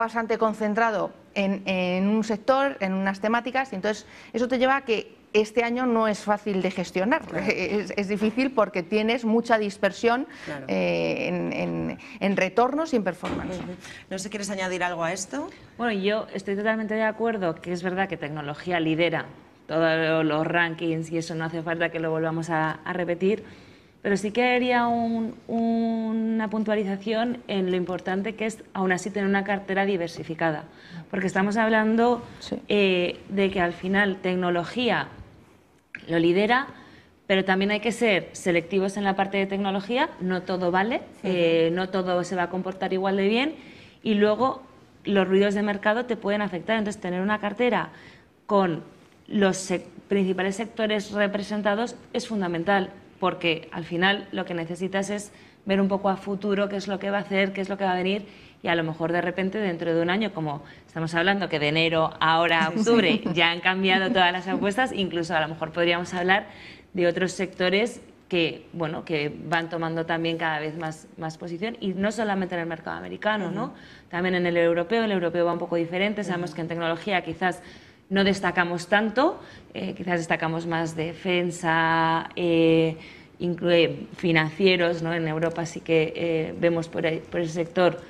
bastante concentrado en un sector, en unas temáticas, y entonces eso te lleva a que este año no es fácil de gestionar. Claro. Es difícil porque tienes mucha dispersión, claro, en retornos y en performance. No sé, ¿quieres añadir algo a esto? Bueno, yo estoy totalmente de acuerdo que es verdad que tecnología lidera todos los rankings y eso no hace falta que lo volvamos a repetir, pero sí que haría una puntualización en lo importante que es aún así tener una cartera diversificada, porque estamos hablando, sí, de que al final tecnología lo lidera, pero también hay que ser selectivos en la parte de tecnología, no todo vale, no todo se va a comportar igual de bien, y luego los ruidos de mercado te pueden afectar. Entonces, tener una cartera con los principales sectores representados es fundamental, porque al final lo que necesitas es ver un poco a futuro qué es lo que va a hacer, qué es lo que va a venir, y a lo mejor de repente dentro de un año, como estamos hablando que de enero ahora a octubre ya han cambiado todas las apuestas, incluso a lo mejor podríamos hablar de otros sectores que, bueno, que van tomando también cada vez más posición, y no solamente en el mercado americano, ¿no? También en el europeo va un poco diferente. Sabemos que en tecnología quizás no destacamos tanto, quizás destacamos más defensa, incluye financieros, ¿no? En Europa sí que vemos por ese sector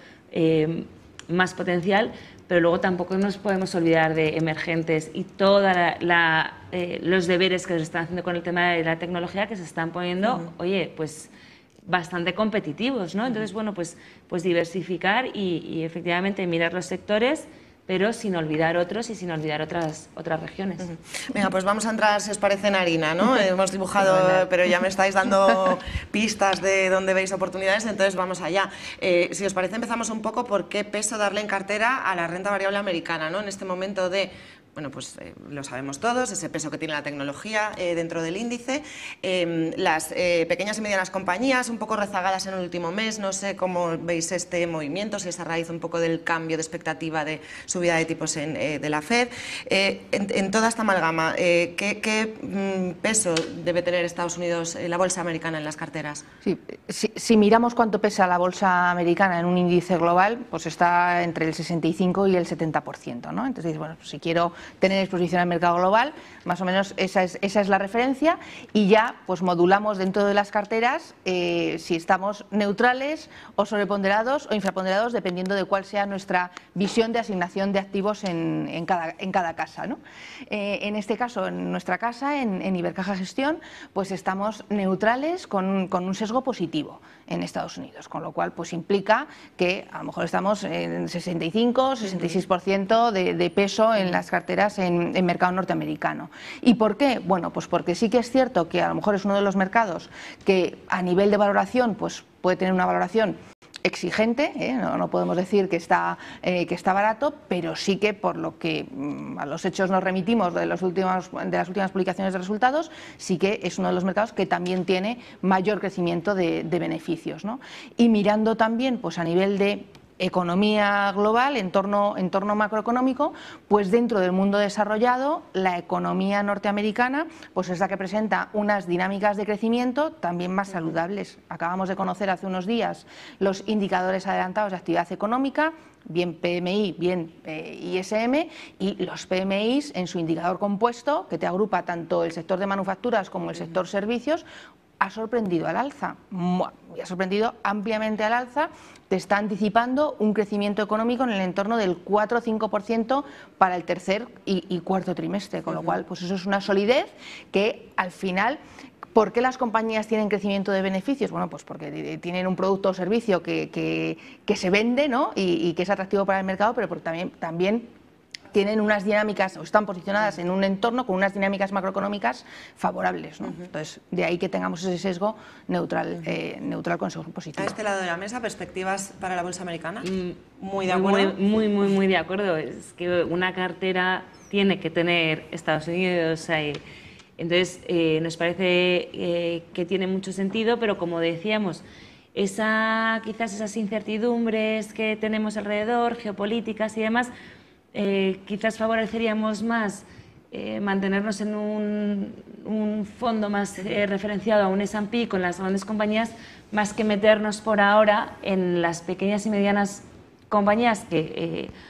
más potencial, pero luego tampoco nos podemos olvidar de emergentes y todos los deberes que se están haciendo con el tema de la tecnología, que se están poniendo, oye, pues bastante competitivos, ¿no? Entonces, bueno, pues diversificar y efectivamente mirar los sectores, pero sin olvidar otros y sin olvidar otras regiones. Venga, pues vamos a entrar, si os parece, en harina, ¿no? Hemos dibujado, pero ya me estáis dando pistas de dónde veis oportunidades, entonces vamos allá. Si os parece, empezamos un poco por qué peso darle en cartera a la renta variable americana, ¿no? En este momento de... Bueno, pues lo sabemos todos, ese peso que tiene la tecnología dentro del índice. Las pequeñas y medianas compañías, un poco rezagadas en el último mes, no sé cómo veis este movimiento, si es a raíz un poco del cambio de expectativa de subida de tipos de la FED. En toda esta amalgama, ¿qué peso debe tener Estados Unidos, la bolsa americana, en las carteras? Sí, si miramos cuánto pesa la bolsa americana en un índice global, pues está entre el 65 y el 70%, ¿no? Entonces, bueno, pues si quiero tener exposición al mercado global, más o menos esa es la referencia, y ya pues modulamos dentro de las carteras si estamos neutrales o sobreponderados o infraponderados, dependiendo de cuál sea nuestra visión de asignación de activos en cada casa, ¿no? En este caso, en nuestra casa, en Ibercaja Gestión, pues estamos neutrales con un sesgo positivo en Estados Unidos, con lo cual pues implica que a lo mejor estamos en 65-66% de peso en las carteras en mercado norteamericano. ¿Y por qué? Bueno, pues porque sí que es cierto que a lo mejor es uno de los mercados que a nivel de valoración pues puede tener una valoración exigente, no podemos decir que está barato, pero sí que por lo que a los hechos nos remitimos de las últimas publicaciones de resultados, sí que es uno de los mercados que también tiene mayor crecimiento de beneficios, ¿no? Y mirando también pues a nivel de economía global, entorno macroeconómico, pues dentro del mundo desarrollado, la economía norteamericana pues es la que presenta unas dinámicas de crecimiento también más saludables. Acabamos de conocer hace unos días los indicadores adelantados de actividad económica, bien PMI, bien ISM, y los PMIs en su indicador compuesto, que te agrupa tanto el sector de manufacturas como el sector servicios, ha sorprendido al alza, y ha sorprendido ampliamente al alza. Te está anticipando un crecimiento económico en el entorno del 4 o 5% para el tercer y cuarto trimestre, con lo cual pues eso es una solidez que al final... ¿Por qué las compañías tienen crecimiento de beneficios? Bueno, pues porque tienen un producto o servicio que se vende, ¿no? y que es atractivo para el mercado, pero porque también tienen unas dinámicas o están posicionadas en un entorno con unas dinámicas macroeconómicas favorables, ¿no? Entonces, de ahí que tengamos ese sesgo neutral con sesgo positivo. A este lado de la mesa, ¿perspectivas para la bolsa americana? Muy de acuerdo. Muy de acuerdo. Es que una cartera tiene que tener Estados Unidos ahí. Entonces, nos parece que tiene mucho sentido, pero como decíamos, quizás esas incertidumbres que tenemos alrededor, geopolíticas y demás, quizás favoreceríamos más mantenernos en un fondo más referenciado a un S&P con las grandes compañías, más que meternos por ahora en las pequeñas y medianas compañías que